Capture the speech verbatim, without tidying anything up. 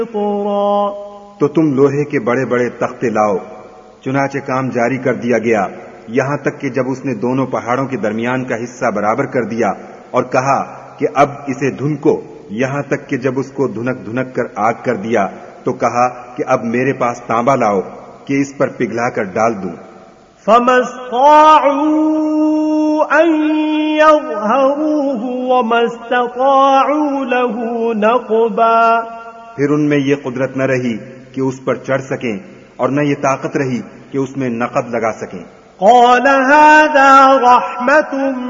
तो तुम लोहे के बड़े बड़े तख्ते लाओ। चुनाचे काम जारी कर दिया गया, यहाँ तक कि जब उसने दोनों पहाड़ों के दरमियान का हिस्सा बराबर कर दिया और कहा कि अब इसे धुनको, यहाँ तक कि जब उसको धुनक धुनक कर आग कर दिया तो कहा कि अब मेरे पास तांबा लाओ कि इस पर पिघला कर डाल दूं। फमस्ताऊ अन यज़हरूहु वमस्तताऊ लहू नक़बा। फिर उनमें ये कुदरत न रही कि उस पर चढ़ सकें और न ये ताकत रही कि उसमें नक़द लगा सकें। क़ाल हाज़ा रहमतुम